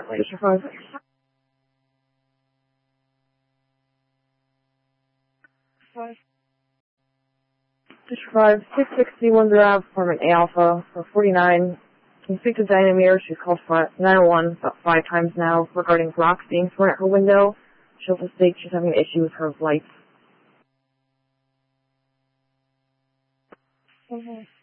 District 5. District 5, 660 Windsor Ave, apartment A Alpha, for 49. Can you speak to Diana Mears? She's called 901 about 5 times now regarding rocks being thrown at her window. She also states she's having an issue with her lights.